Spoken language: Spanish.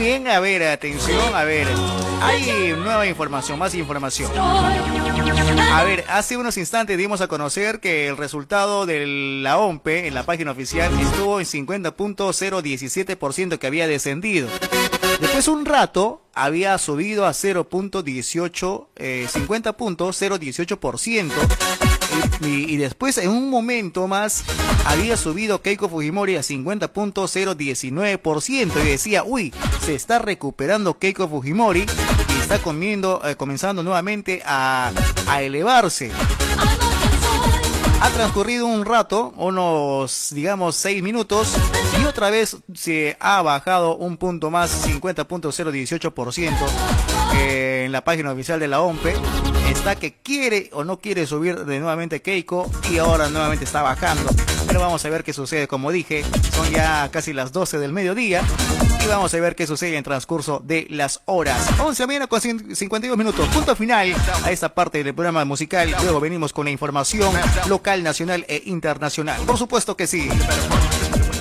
Bien, a ver, atención, a ver. Hay nueva información, más información. A ver, hace unos instantes dimos a conocer que el resultado de la OMPE en la página oficial estuvo en 50.017%, que había descendido. Después un rato había subido a 0.18, 50.018%. Y después en un momento más había subido Keiko Fujimori a 50.019% y decía, uy, se está recuperando Keiko Fujimori y está comenzando nuevamente a elevarse. Ha transcurrido un rato, unos, digamos, 6 minutos, y otra vez se ha bajado un punto más, 50.018%, en la página oficial de la OMPE. Está que quiere o no quiere subir de nuevamente Keiko, y ahora nuevamente está bajando. Pero vamos a ver qué sucede. Como dije, son ya casi las 12 del mediodía, y vamos a ver qué sucede en el transcurso de las horas. 11 de la mañana con 52 minutos. Punto final a esta parte del programa musical. Luego venimos con la información local, nacional e internacional. Por supuesto que sí.